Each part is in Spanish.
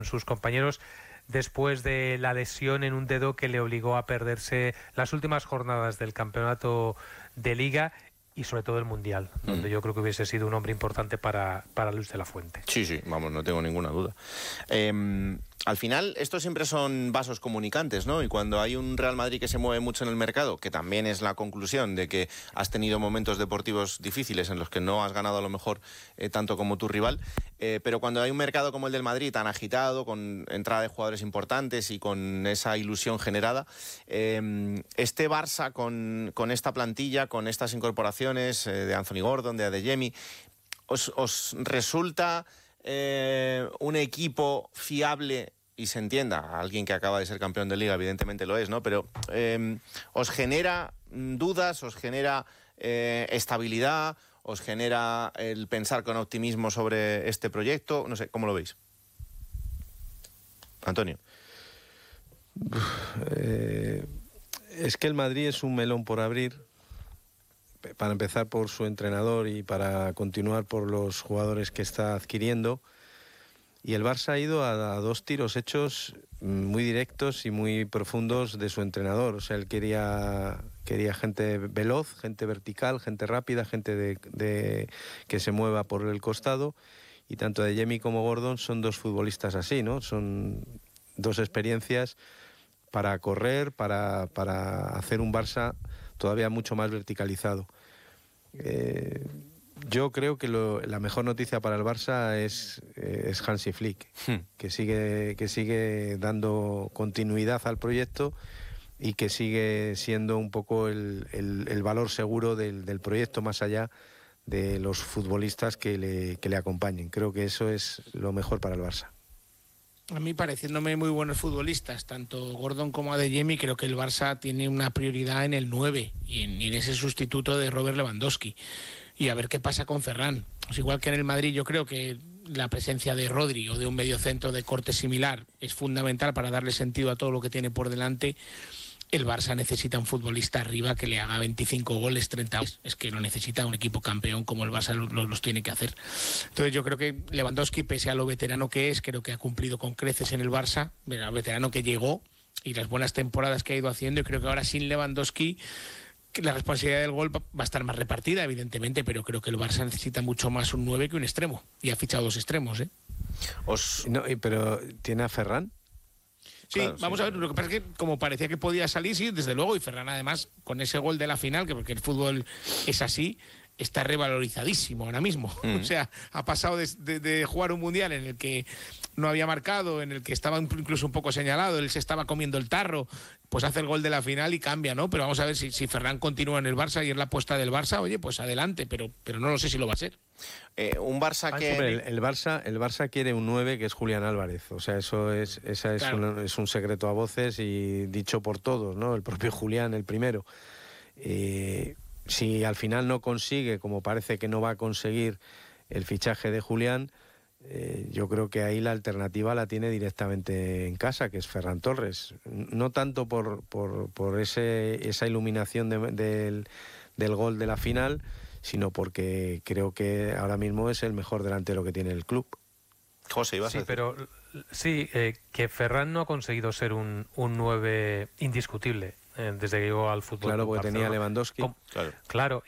sus compañeros después de la lesión en un dedo que le obligó a perderse las últimas jornadas del campeonato de Liga y sobre todo el Mundial, donde yo creo que hubiese sido un hombre importante para Luis de la Fuente. Sí, vamos, no tengo ninguna duda. Al final, estos siempre son vasos comunicantes, ¿no? Y cuando hay un Real Madrid que se mueve mucho en el mercado, que también es la conclusión de que has tenido momentos deportivos difíciles en los que no has ganado a lo mejor tanto como tu rival, pero cuando hay un mercado como el del Madrid tan agitado, con entrada de jugadores importantes y con esa ilusión generada, este Barça con esta plantilla, con estas incorporaciones de Anthony Gordon, de Adeyemi, ¿os resulta un equipo fiable? Y se entienda, alguien que acaba de ser campeón de Liga evidentemente lo es, ¿no? Pero ¿os genera dudas, os genera estabilidad, os genera el pensar con optimismo sobre este proyecto? No sé, ¿cómo lo veis? Antonio. Es que el Madrid es un melón por abrir, para empezar por su entrenador y para continuar por los jugadores que está adquiriendo. Y el Barça ha ido a dos tiros hechos muy directos y muy profundos de su entrenador. O sea, él quería gente veloz, gente vertical, gente rápida, gente que se mueva por el costado. Y tanto Adeyemi como Gordon son dos futbolistas así, ¿no? Son dos experiencias para correr, para hacer un Barça todavía mucho más verticalizado. Yo creo que la mejor noticia para el Barça es Hansi Flick, que sigue dando continuidad al proyecto y que sigue siendo un poco el valor seguro del proyecto, más allá de los futbolistas que le acompañen. Creo que eso es lo mejor para el Barça. A mí, pareciéndome muy buenos futbolistas, tanto Gordon como Adeyemi, creo que el Barça tiene una prioridad en el 9 y en ese sustituto de Robert Lewandowski. Y a ver qué pasa con Ferran. Pues igual que en el Madrid, yo creo que la presencia de Rodri o de un mediocentro de corte similar es fundamental para darle sentido a todo lo que tiene por delante. El Barça necesita un futbolista arriba que le haga 25 goles, 30 goles. Es que lo necesita un equipo campeón como el Barça los tiene que hacer. Entonces yo creo que Lewandowski, pese a lo veterano que es, creo que ha cumplido con creces en el Barça. El veterano que llegó y las buenas temporadas que ha ido haciendo. Y creo que ahora sin Lewandowski la responsabilidad del gol va a estar más repartida, evidentemente, pero creo que el Barça necesita mucho más un 9 que un extremo. Y ha fichado dos extremos, ¿eh? Pero ¿tiene a Ferran? Sí, claro, vamos a ver, lo que pasa es que como parecía que podía salir, sí, desde luego, y Ferran además con ese gol de la final, que porque el fútbol es así, está revalorizadísimo ahora mismo. O sea, ha pasado de jugar un mundial en el que no había marcado, en el que estaba incluso un poco señalado, él se estaba comiendo el tarro, pues hace el gol de la final y cambia, ¿no? Pero vamos a ver si Ferran continúa en el Barça y es la apuesta del Barça, oye, pues adelante, pero no lo sé si lo va a ser. Un Barça que... Hombre, el Barça quiere un 9 que es Julián Álvarez, o sea, eso es claro. Es un secreto a voces y dicho por todos, ¿no? El propio Julián, el primero. Si al final no consigue, como parece que no va a conseguir el fichaje de Julián, yo creo que ahí la alternativa la tiene directamente en casa, que es Ferran Torres. No tanto por esa iluminación del gol de la final, sino porque creo que ahora mismo es el mejor delantero que tiene el club. José, ibas a decir. Pero sí, que Ferran no ha conseguido ser un 9 indiscutible desde que llegó al fútbol. Claro, porque tenía Lewandowski. Claro,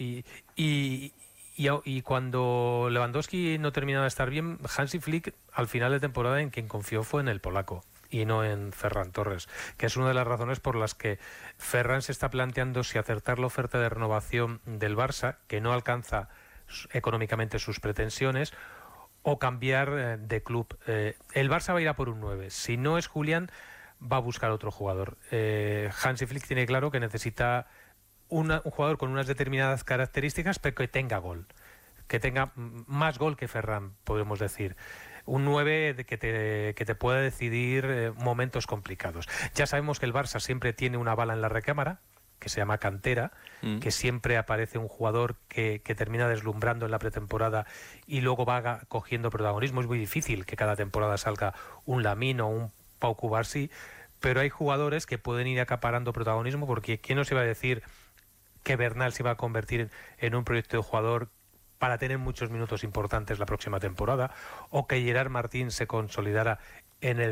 y cuando Lewandowski no terminaba de estar bien, Hansi Flick al final de temporada en quien confió fue en el polaco y no en Ferran Torres, que es una de las razones por las que Ferran se está planteando si acertar la oferta de renovación del Barça, que no alcanza económicamente sus pretensiones, o cambiar de club. El Barça va a ir a por un 9. Si no es Julián, va a buscar otro jugador. Hansi Flick tiene claro que necesita un jugador con unas determinadas características, pero que tenga gol. Que tenga más gol que Ferran, podemos decir. Un 9 que te pueda decidir momentos complicados. Ya sabemos que el Barça siempre tiene una bala en la recámara, que se llama cantera, que siempre aparece un jugador que termina deslumbrando en la pretemporada y luego va cogiendo protagonismo. Es muy difícil que cada temporada salga un Lamine o un Pau Cubarsí, pero hay jugadores que pueden ir acaparando protagonismo, porque ¿quién nos iba a decir que Bernal se iba a convertir en un proyecto de jugador para tener muchos minutos importantes la próxima temporada, o que Gerard Martín se consolidara en el